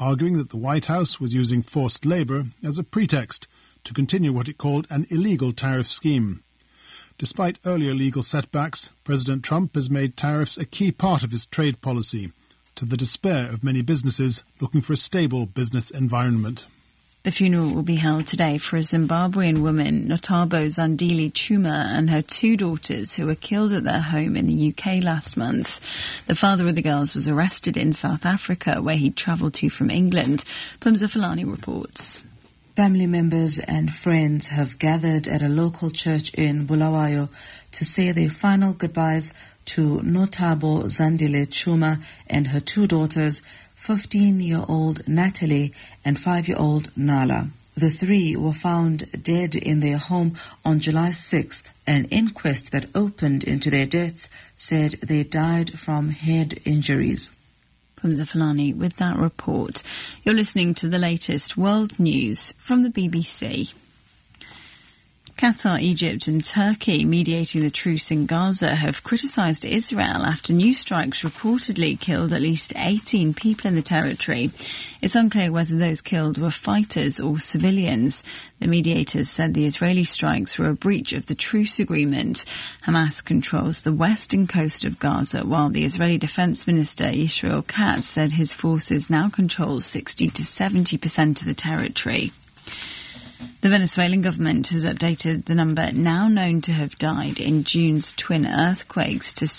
arguing that the White House was using forced labour as a pretext to continue what it called an illegal tariff scheme. Despite earlier legal setbacks, President Trump has made tariffs a key part of his trade policy, to the despair of many businesses looking for a stable business environment. The funeral will be held today for a Zimbabwean woman, Notabo Zandile Chuma, and her 2 daughters who were killed at their home in the UK last month. The father of the girls was arrested in South Africa, where he'd travelled to from England. Pumza Falani reports. Family members and friends have gathered at a local church in Bulawayo to say their final goodbyes to Notabo Zandile Chuma and her 2 daughters, 15-year-old Natalie and 5-year-old Nala. The 3 were found dead in their home on July 6th. An inquest that opened into their deaths said they died from head injuries. Pumza Falani with that report. You're listening to the latest world news from the BBC. Qatar, Egypt and Turkey, mediating the truce in Gaza, have criticised Israel after new strikes reportedly killed at least 18 people in the territory. It's unclear whether those killed were fighters or civilians. The mediators said the Israeli strikes were a breach of the truce agreement. Hamas controls the western coast of Gaza, while the Israeli Defence Minister Yisrael Katz said his forces now control 60 to 70% of the territory. The Venezuelan government has updated the number now known to have died in June's twin earthquakes to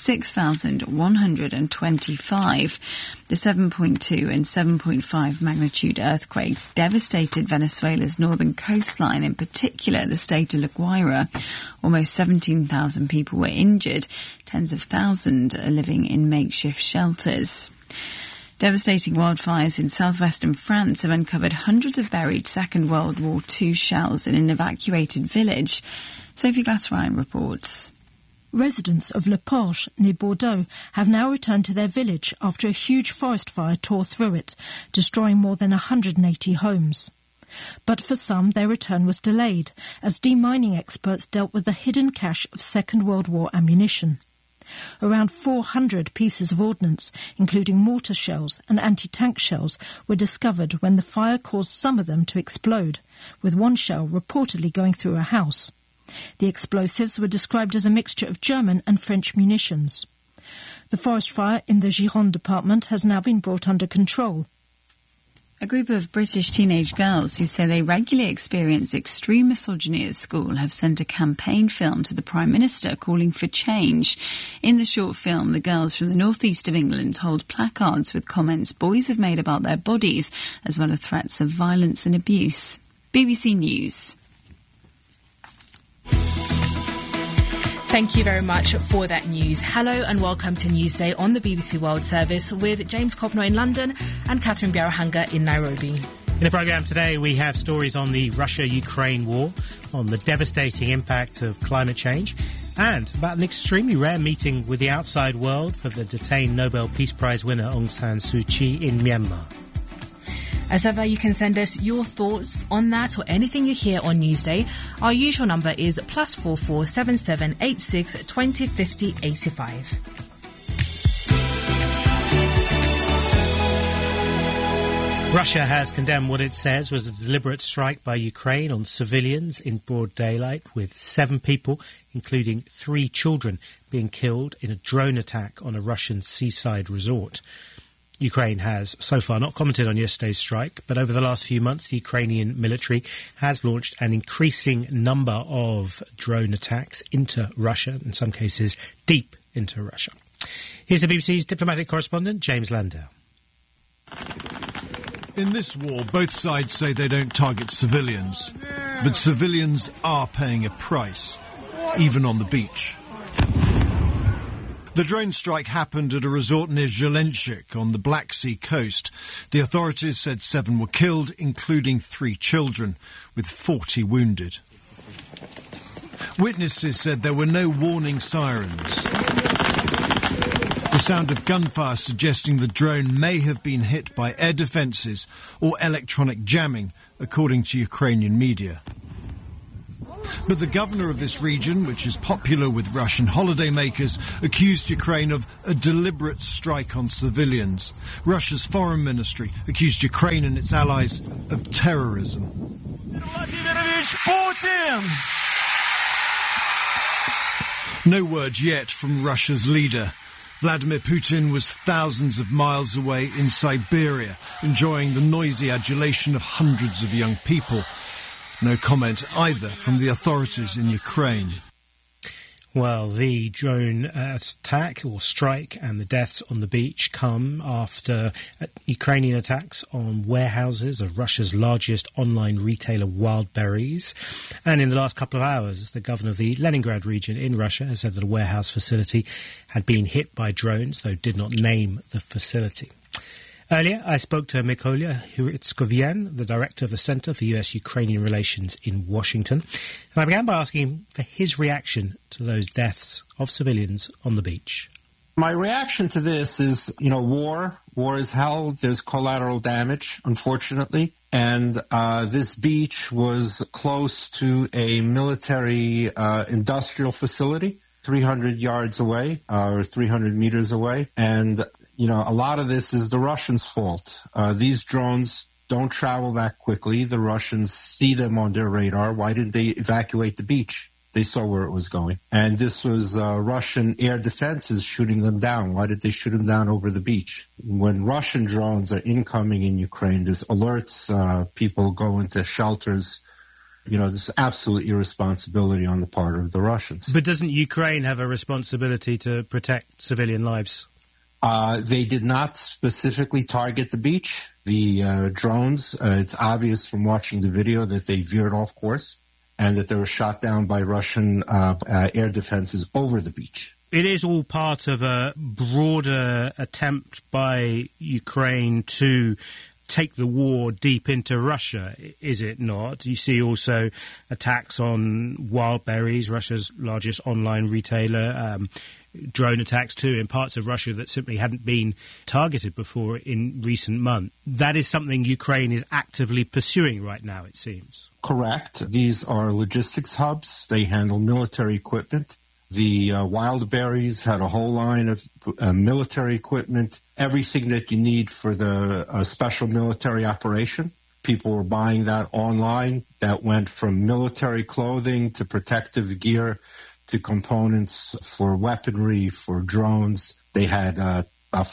6,125. The 7.2 and 7.5 magnitude earthquakes devastated Venezuela's northern coastline, in particular the state of La Guaira. Almost 17,000 people were injured. Tens of thousands are living in makeshift shelters. Devastating wildfires in southwestern France have uncovered hundreds of buried Second World War II shells in an evacuated village. Sophie Glass-Ryan reports. Residents of Le Porche, near Bordeaux, have now returned to their village after a huge forest fire tore through it, destroying more than 180 homes. But for some, their return was delayed, as demining experts dealt with the hidden cache of Second World War ammunition. Around 400 pieces of ordnance, including mortar shells and anti-tank shells, were discovered when the fire caused some of them to explode, with one shell reportedly going through a house. The explosives were described as a mixture of German and French munitions. The forest fire in the Gironde department has now been brought under control. A group of British teenage girls who say they regularly experience extreme misogyny at school have sent a campaign film to the Prime Minister calling for change. In the short film, the girls from the northeast of England hold placards with comments boys have made about their bodies, as well as threats of violence and abuse. BBC News. Thank you very much for that news. Hello and welcome to Newsday on the BBC World Service with James Copnor in London and Catherine Biarahanga in Nairobi. In the programme today, we have stories on the Russia-Ukraine war, on the devastating impact of climate change, and about an extremely rare meeting with the outside world for the detained Nobel Peace Prize winner Aung San Suu Kyi in Myanmar. As ever, you can send us your thoughts on that or anything you hear on Newsday. Our usual number is +44 77 86 20 50 85. Russia has condemned what it says was a deliberate strike by Ukraine on civilians in broad daylight, with 7 people, including 3 children, being killed in a drone attack on a Russian seaside resort. Ukraine has so far not commented on yesterday's strike, but over the last few months, the Ukrainian military has launched an increasing number of drone attacks into Russia, in some cases deep into Russia. Here's the BBC's diplomatic correspondent, James Landau. In this war, both sides say they don't target civilians, but civilians are paying a price, even on the beach. The drone strike happened at a resort near Zhelenchik on the Black Sea coast. The authorities said 7 were killed, including 3 children, with 40 wounded. Witnesses said there were no warning sirens. The sound of gunfire suggesting the drone may have been hit by air defences or electronic jamming, according to Ukrainian media. But the governor of this region, which is popular with Russian holidaymakers, accused Ukraine of a deliberate strike on civilians. Russia's foreign ministry accused Ukraine and its allies of terrorism. Putin! No word yet from Russia's leader. Vladimir Putin was thousands of miles away in Siberia, enjoying the noisy adulation of hundreds of young people. No comment either from the authorities in Ukraine. Well, the drone attack or strike and the deaths on the beach come after Ukrainian attacks on warehouses of Russia's largest online retailer, Wildberries. And in the last couple of hours, the governor of the Leningrad region in Russia has said that a warehouse facility had been hit by drones, though did not name the facility. Earlier, I spoke to Mykola Hrytskovyan, the director of the Center for U.S.-Ukrainian Relations in Washington, and I began by asking him for his reaction to those deaths of civilians on the beach. My reaction to this is, war. War is hell. There's collateral damage, unfortunately. And this beach was close to a military industrial facility, 300 yards away, or 300 meters away. And a lot of this is the Russians' fault. These drones don't travel that quickly. The Russians see them on their radar. Why didn't they evacuate the beach? They saw where it was going. And this was Russian air defenses shooting them down. Why did they shoot them down over the beach? When Russian drones are incoming in Ukraine, there's alerts, people go into shelters. This is absolute irresponsibility on the part of the Russians. But doesn't Ukraine have a responsibility to protect civilian lives? They did not specifically target the beach. The drones, it's obvious from watching the video that they veered off course and that they were shot down by Russian air defenses over the beach. It is all part of a broader attempt by Ukraine to take the war deep into Russia, is it not? You see also attacks on Wildberries, Russia's largest online retailer, drone attacks too in parts of Russia that simply hadn't been targeted before in recent months. That is something Ukraine is actively pursuing right now, it seems. Correct. These are logistics hubs. They handle military equipment. The Wildberries had a whole line of military equipment, everything that you need for the special military operation. People were buying that online. That went from military clothing to protective gear to components for weaponry, for drones. They had about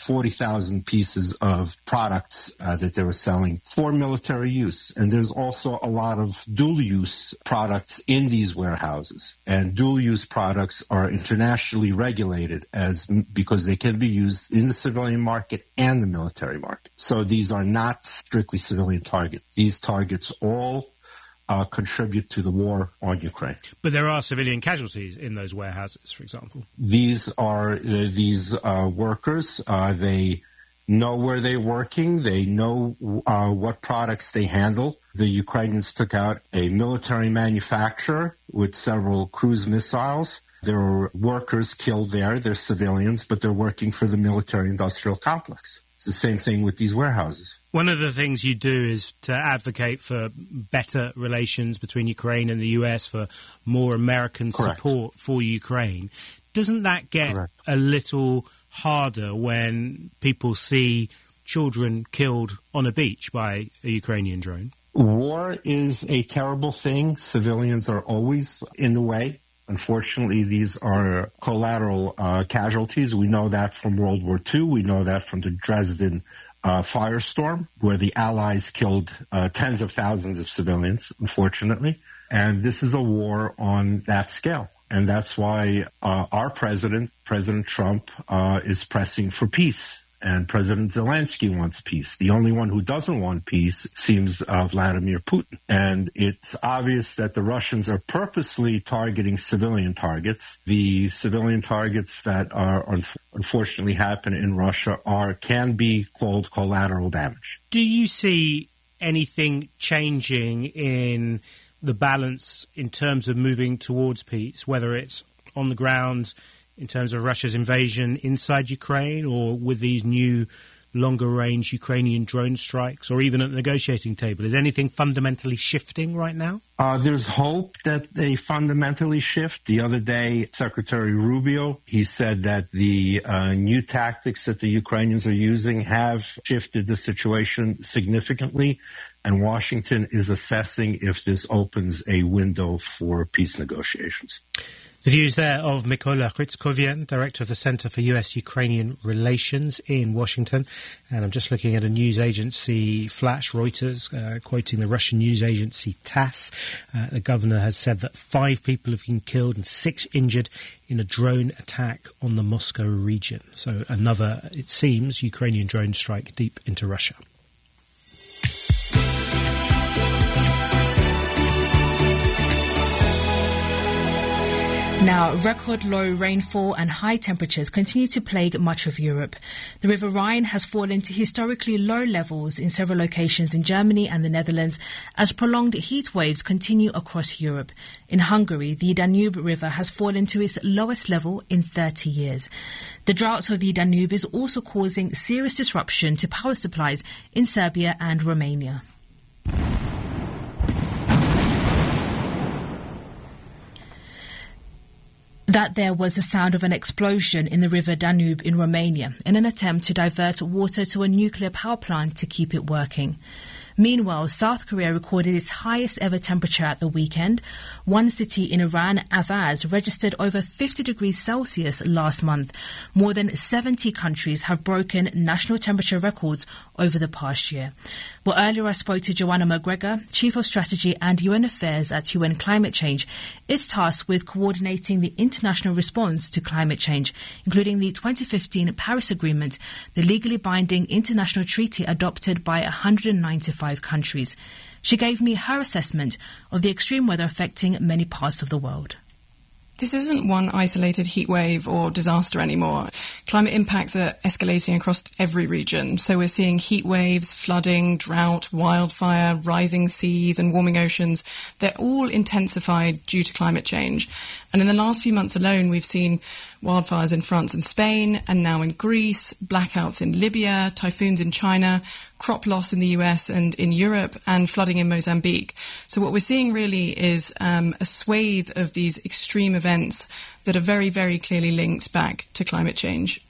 40,000 pieces of products that they were selling for military use. And there's also a lot of dual-use products in these warehouses. And dual-use products are internationally regulated because they can be used in the civilian market and the military market. So these are not strictly civilian targets. These targets all contribute to the war on Ukraine. But there are civilian casualties in those warehouses, for example. These are these workers. They know where they're working. They know what products they handle. The Ukrainians took out a military manufacturer with several cruise missiles. There were workers killed there. They're civilians, but they're working for the military-industrial complex. It's the same thing with these warehouses. One of the things you do is to advocate for better relations between Ukraine and the US, for more American support for Ukraine. Doesn't that get a little harder when people see children killed on a beach by a Ukrainian drone? War is a terrible thing. Civilians are always in the way. Unfortunately, these are collateral casualties. We know that from World War II. We know that from the Dresden firestorm, where the Allies killed tens of thousands of civilians, unfortunately. And this is a war on that scale. And that's why our president, President Trump, is pressing for peace. And President Zelensky wants peace. The only one who doesn't want peace seems Vladimir Putin. And it's obvious that the Russians are purposely targeting civilian targets. The civilian targets that are unfortunately happen in Russia can be called collateral damage. Do you see anything changing in the balance in terms of moving towards peace, whether it's on the ground in terms of Russia's invasion inside Ukraine or with these new longer-range Ukrainian drone strikes, or even at the negotiating table? Is anything fundamentally shifting right now? There's hope that they fundamentally shift. The other day, Secretary Rubio, he said that the new tactics that the Ukrainians are using have shifted the situation significantly, and Washington is assessing if this opens a window for peace negotiations. The views there of Mykola Hrytskovian, Director of the Center for U.S.-Ukrainian Relations in Washington. And I'm just looking at a news agency, Flash, Reuters, quoting the Russian news agency TASS. The governor has said that 5 people have been killed and 6 injured in a drone attack on the Moscow region. So another, it seems, Ukrainian drone strike deep into Russia. Now, record low rainfall and high temperatures continue to plague much of Europe. The River Rhine has fallen to historically low levels in several locations in Germany and the Netherlands as prolonged heat waves continue across Europe. In Hungary, the Danube River has fallen to its lowest level in 30 years. The drought of the Danube is also causing serious disruption to power supplies in Serbia and Romania. That there was the sound of an explosion in the River Danube in Romania in an attempt to divert water to a nuclear power plant to keep it working. Meanwhile, South Korea recorded its highest ever temperature at the weekend. One city in Iran, Avaz, registered over 50 degrees Celsius last month. More than 70 countries have broken national temperature records over the past year. Well, earlier I spoke to Joanna McGregor, Chief of Strategy and UN Affairs at UN Climate Change. It's tasked with coordinating the international response to climate change, including the 2015 Paris Agreement, the legally binding international treaty adopted by 195 countries. She gave me her assessment of the extreme weather affecting many parts of the world. This isn't one isolated heat wave or disaster anymore. Climate impacts are escalating across every region. So we're seeing heat waves, flooding, drought, wildfire, rising seas and warming oceans. They're all intensified due to climate change. And in the last few months alone, we've seen wildfires in France and Spain, and now in Greece, blackouts in Libya, typhoons in China, crop loss in the US and in Europe, and flooding in Mozambique. So what we're seeing really is a swathe of these extreme events that are very, very clearly linked back to climate change.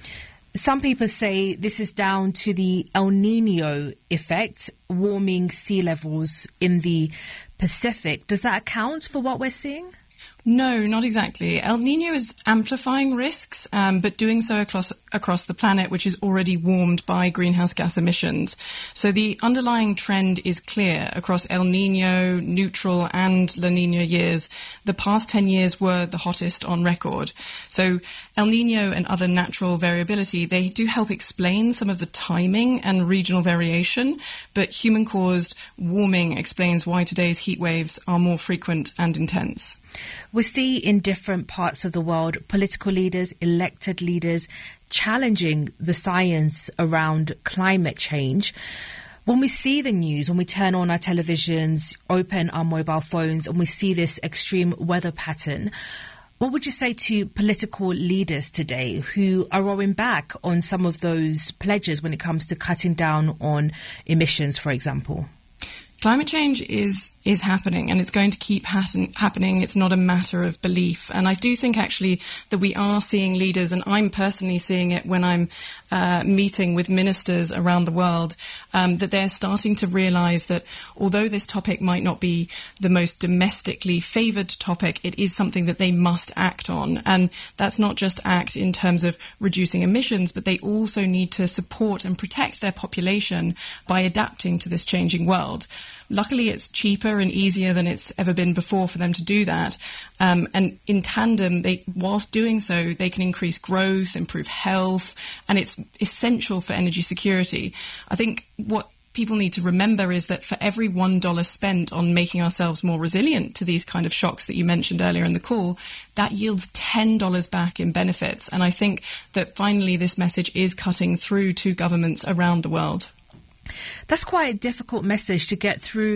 Some people say this is down to the El Nino effect, warming sea levels in the Pacific. Does that account for what we're seeing? No, not exactly. El Nino is amplifying risks, but doing so across the planet, which is already warmed by greenhouse gas emissions. So the underlying trend is clear across El Nino, neutral and La Nina years. The past 10 years were the hottest on record. So El Nino and other natural variability, they do help explain some of the timing and regional variation, but human-caused warming explains why today's heat waves are more frequent and intense. We see in different parts of the world political leaders, elected leaders, challenging the science around climate change. When we see the news, when we turn on our televisions, open our mobile phones, and we see this extreme weather pattern, what would you say to political leaders today who are rowing back on some of those pledges when it comes to cutting down on emissions, for example? Climate change is happening, and it's going to keep happening. It's not a matter of belief. And I do think actually that we are seeing leaders, and I'm personally seeing it when I'm meeting with ministers around the world, that they're starting to realise that although this topic might not be the most domestically favoured topic, it is something that they must act on. And that's not just act in terms of reducing emissions, but they also need to support and protect their population by adapting to this changing world. Luckily, it's cheaper and easier than it's ever been before for them to do that. And in tandem, whilst doing so, they can increase growth, improve health, and it's essential for energy security. I think what people need to remember is that for every $1 spent on making ourselves more resilient to these kind of shocks that you mentioned earlier in the call, that yields $10 back in benefits. And I think that finally this message is cutting through to governments around the world. That's quite a difficult message to get through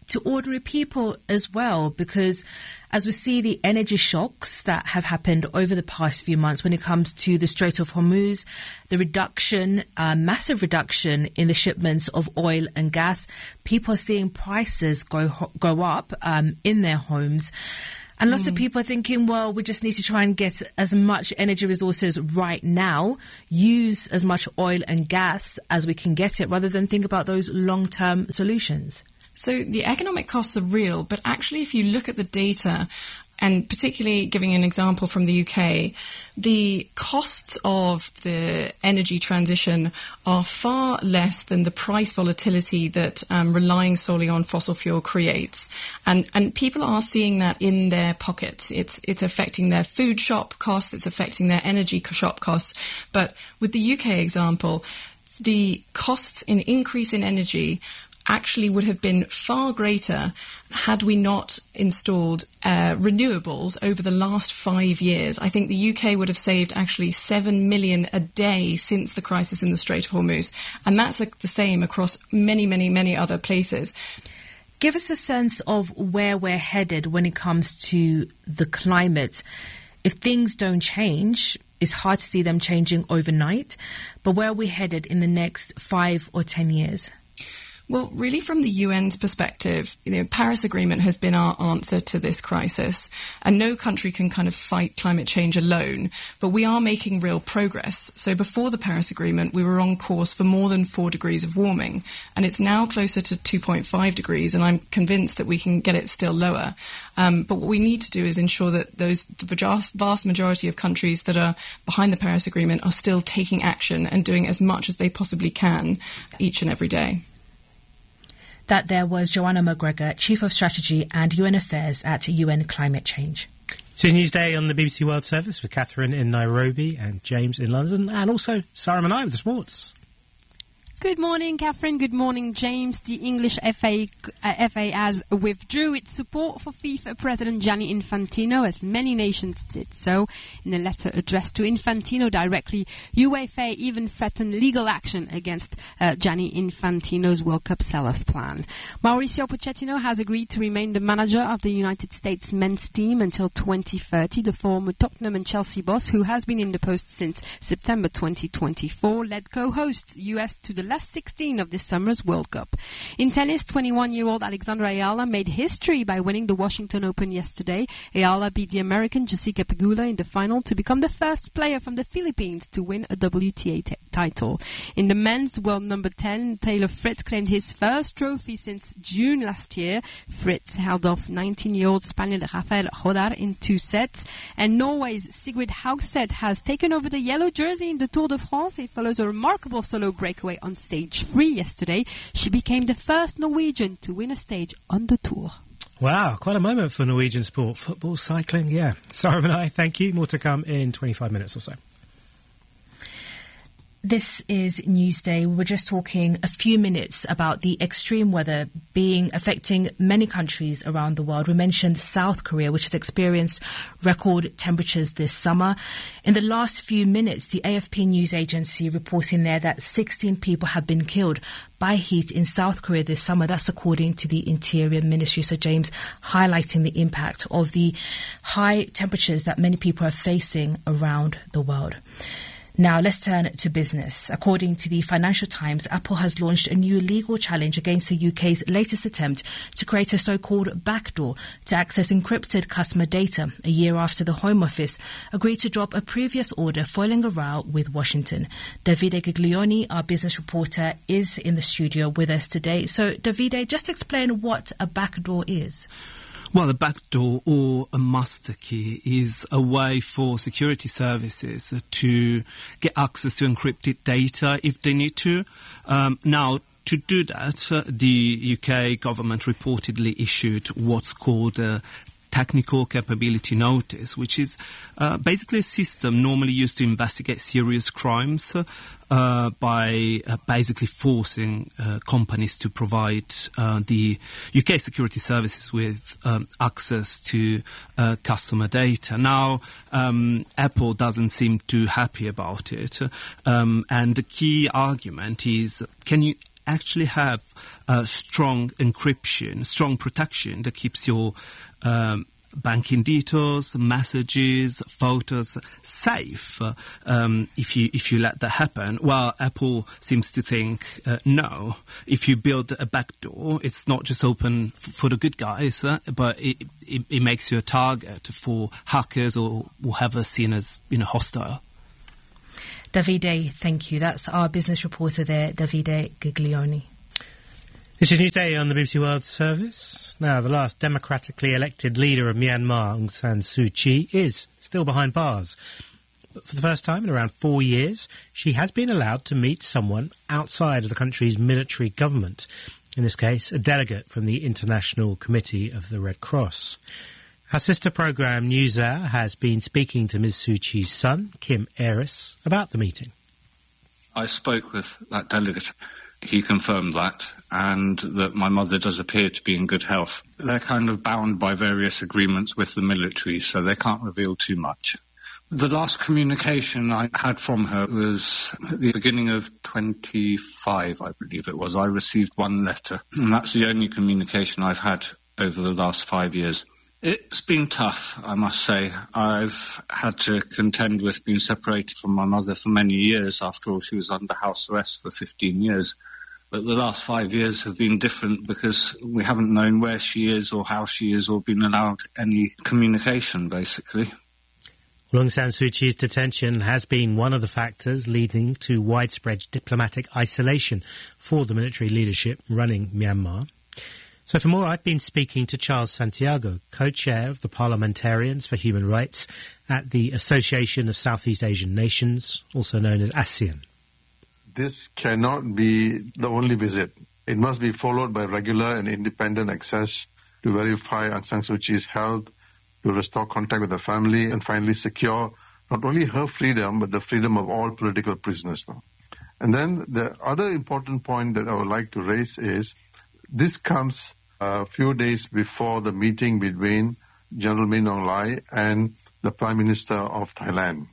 to ordinary people as well, because as we see the energy shocks that have happened over the past few months when it comes to the Strait of Hormuz, the reduction, massive reduction in the shipments of oil and gas, people are seeing prices go up in their homes. And lots of people are thinking, well, we just need to try and get as much energy resources right now, use as much oil and gas as we can get it, rather than think about those long-term solutions. So the economic costs are real, but actually if you look at the data, and particularly giving an example from the UK, the costs of the energy transition are far less than the price volatility that relying solely on fossil fuel creates. And people are seeing that in their pockets. It's affecting their food shop costs, it's affecting their energy shop costs. But with the UK example, the costs in increase in energy actually would have been far greater had we not installed renewables over the last 5 years. I think the UK would have saved actually 7 million a day since the crisis in the Strait of Hormuz. And that's the same across many, many, many other places. Give us a sense of where we're headed when it comes to the climate. If things don't change, it's hard to see them changing overnight. But where are we headed in the next 5 or 10 years? Well, really from the UN's perspective, the Paris Agreement has been our answer to this crisis. And no country can kind of fight climate change alone, but we are making real progress. So before the Paris Agreement, we were on course for more than 4 degrees of warming, and it's now closer to 2.5 degrees, and I'm convinced that we can get it still lower. But what we need to do is ensure that the vast majority of countries that are behind the Paris Agreement are still taking action and doing as much as they possibly can each and every day. That there was Joanna McGregor, Chief of Strategy and UN Affairs at UN Climate Change. It's Newsday on the BBC World Service with Catherine in Nairobi and James in London, and also Sarah Manai with the sports. Good morning, Catherine. Good morning, James. The English FA has withdrew its support for FIFA President Gianni Infantino, as many nations did so. In a letter addressed to Infantino directly, UEFA even threatened legal action against Gianni Infantino's World Cup sell-off plan. Mauricio Pochettino has agreed to remain the manager of the United States men's team until 2030. The former Tottenham and Chelsea boss, who has been in the post since September 2024, led co-hosts US to the last 16 of this summer's World Cup. In tennis, 21-year-old Alexandra Ayala made history by winning the Washington Open yesterday. Ayala beat the American Jessica Pegula in the final to become the first player from the Philippines to win a WTA title. In the men's world number 10, Taylor Fritz claimed his first trophy since June last year. Fritz held off 19-year-old Spaniard Rafael Rodar in 2 sets. And Norway's Sigrid Haugset has taken over the yellow jersey in the Tour de France. It follows a remarkable solo breakaway on stage 3 yesterday. She became the first Norwegian to win a stage on the Tour. Wow, quite a moment for Norwegian sport. Football, cycling, yeah. Sarah and I, thank you. More to come in 25 minutes or so. This is Newsday. We were just talking a few minutes about the extreme weather affecting many countries around the world. We mentioned South Korea, which has experienced record temperatures this summer. In the last few minutes, the AFP news agency reporting there that 16 people have been killed by heat in South Korea this summer. That's according to the Interior Ministry. So James highlighting the impact of the high temperatures that many people are facing around the world. Now, let's turn to business. According to the Financial Times, Apple has launched a new legal challenge against the UK's latest attempt to create a so-called backdoor to access encrypted customer data, a year after the Home Office agreed to drop a previous order foiling a row with Washington. Davide Giglioni, our business reporter, is in the studio with us today. So, Davide, just explain what a backdoor is. Well, a backdoor or a master key is a way for security services to get access to encrypted data if they need to. Now, to do that, the UK government reportedly issued what's called a technical capability notice, which is basically a system normally used to investigate serious crimes by basically forcing companies to provide the UK security services with access to customer data. Now, Apple doesn't seem too happy about it. And the key argument is, can you actually have strong encryption, strong protection that keeps your banking details, messages, photos safe if you let that happen. Well, Apple seems to think no. If you build a backdoor, it's not just open for the good guys, but it makes you a target for hackers or whoever seen as hostile. Davide, thank you. That's our business reporter there, Davide Giglioni. This is Newsday on the BBC World Service. Now, the last democratically elected leader of Myanmar, Aung San Suu Kyi, is still behind bars. But for the first time in around 4 years, she has been allowed to meet someone outside of the country's military government. In this case, a delegate from the International Committee of the Red Cross. Our sister programme, NewsHour, has been speaking to Ms Suu Kyi's son, Kim Aris, about the meeting. I spoke with that delegate. He confirmed that, and that my mother does appear to be in good health. They're kind of bound by various agreements with the military, so they can't reveal too much. The last communication I had from her was at the beginning of 25, I believe it was. I received one letter, and that's the only communication I've had over the last 5 years. It's been tough, I must say. I've had to contend with being separated from my mother for many years. After all, she was under house arrest for 15 years. But the last 5 years have been different because we haven't known where she is or how she is or been allowed any communication, basically. Aung San Suu Kyi's detention has been one of the factors leading to widespread diplomatic isolation for the military leadership running Myanmar. So for more, I've been speaking to Charles Santiago, co-chair of the Parliamentarians for Human Rights at the Association of Southeast Asian Nations, also known as ASEAN. This cannot be the only visit. It must be followed by regular and independent access to verify Aung San Suu Kyi's health, to restore contact with the family, and finally secure not only her freedom, but the freedom of all political prisoners now. And then the other important point that I would like to raise is this comes a few days before the meeting between General Min Aung Hlaing and the Prime Minister of Thailand.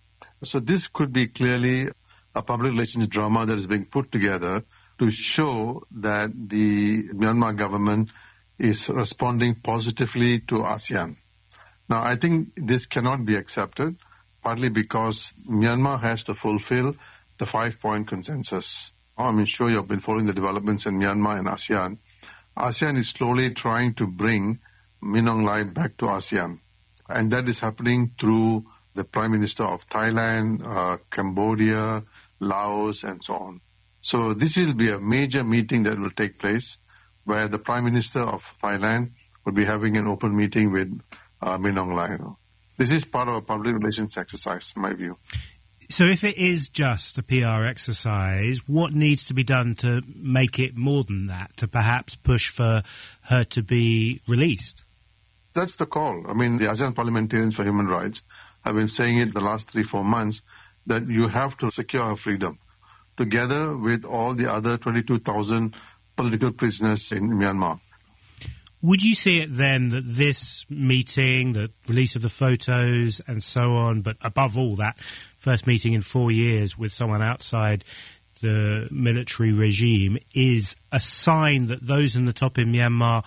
So this could be clearly a public relations drama that is being put together to show that the Myanmar government is responding positively to ASEAN. Now, I think this cannot be accepted, partly because Myanmar has to fulfill the 5-point consensus. I'm sure you've been following the developments in Myanmar and ASEAN. ASEAN is slowly trying to bring Min Aung Hlaing back to ASEAN. And that is happening through the Prime Minister of Thailand, Cambodia, Laos, and so on. So this will be a major meeting that will take place where the Prime Minister of Thailand will be having an open meeting with Min Aung Hlaing. This is part of a public relations exercise, in my view. So if it is just a PR exercise, what needs to be done to make it more than that, to perhaps push for her to be released? That's the call. I mean, the ASEAN Parliamentarians for Human Rights have been saying it the last 3-4 months that you have to secure her freedom, together with all the other 22,000 political prisoners in Myanmar. Would you see it then that this meeting, the release of the photos and so on, but above all that first meeting in 4 years with someone outside the military regime, is a sign that those in the top in Myanmar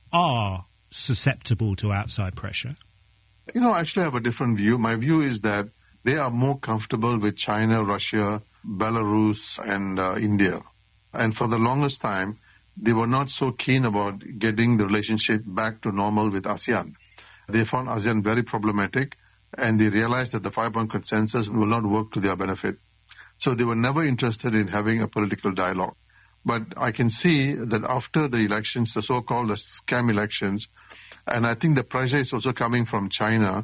are susceptible to outside pressure? Actually I have a different view. My view is that they are more comfortable with China, Russia, Belarus, and India. And for the longest time, they were not so keen about getting the relationship back to normal with ASEAN. They found ASEAN very problematic, and they realized that the 5-point consensus will not work to their benefit. So they were never interested in having a political dialogue. But I can see that after the elections, the so-called scam elections, and I think the pressure is also coming from China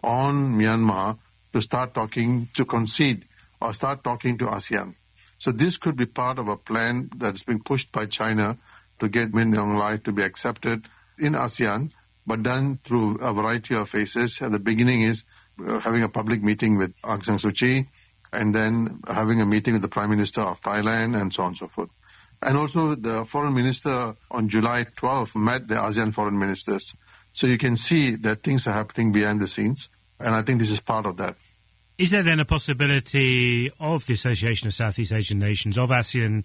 on Myanmar to start talking, to concede or start talking to ASEAN. So this could be part of a plan that is being pushed by China to get Min Aung Hlaing to be accepted in ASEAN, but done through a variety of phases. At the beginning is having a public meeting with Aung San Suu Kyi, and then having a meeting with the Prime Minister of Thailand, and so on and so forth. And also the Foreign Minister on July 12th met the ASEAN Foreign Ministers. So you can see that things are happening behind the scenes, and I think this is part of that. Is there then a possibility of the Association of Southeast Asian Nations, of ASEAN,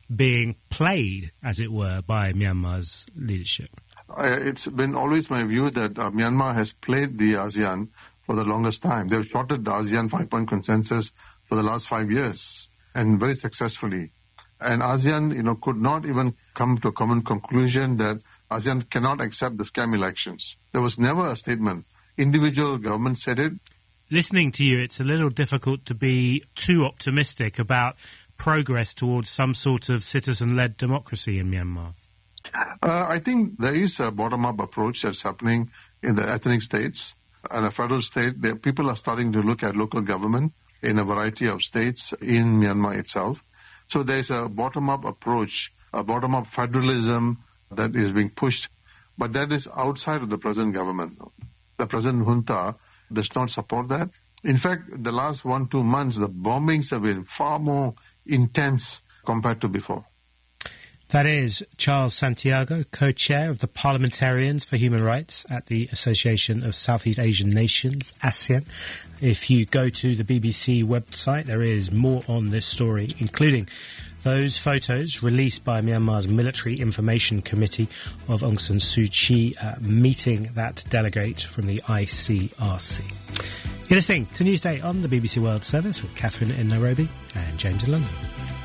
being played, as it were, by Myanmar's leadership? It's been always my view that Myanmar has played the ASEAN for the longest time. They've shorted the ASEAN 5-point consensus for the last 5 years, and very successfully. And ASEAN, could not even come to a common conclusion that ASEAN cannot accept the scam elections. There was never a statement. Individual governments said it. Listening to you, it's a little difficult to be too optimistic about progress towards some sort of citizen-led democracy in Myanmar. I think there is a bottom-up approach that's happening in the ethnic states. And a federal state, people are starting to look at local government in a variety of states in Myanmar itself. So there's a bottom-up approach, a bottom-up federalism that is being pushed. But that is outside of the present government. The present junta does not support that. In fact, the last 1-2 months, the bombings have been far more intense compared to before. That is Charles Santiago, co-chair of the Parliamentarians for Human Rights at the Association of Southeast Asian Nations, ASEAN. If you go to the BBC website, there is more on this story, including those photos released by Myanmar's Military Information Committee of Aung San Suu Kyi meeting that delegate from the ICRC. You're listening to Newsday on the BBC World Service with Catherine in Nairobi and James in London.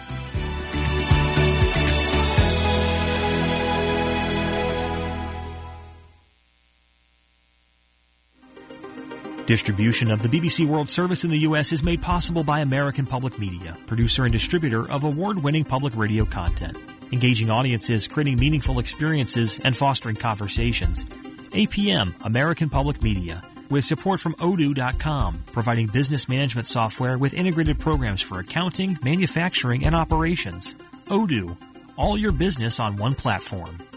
Distribution of the BBC World Service in the U.S. is made possible by American Public Media, producer and distributor of award-winning public radio content, engaging audiences, creating meaningful experiences, and fostering conversations. APM, American Public Media, with support from Odoo.com, providing business management software with integrated programs for accounting, manufacturing, and operations. Odoo, all your business on one platform.